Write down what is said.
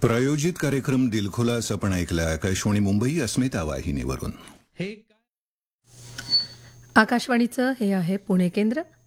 प्रायोजित कार्यक्रम दिलखुलास आपण ऐकला आकाशवाणी मुंबई अस्मिता वाहिनीवरून. आकाशवाणीचं हे आहे पुणे केंद्र.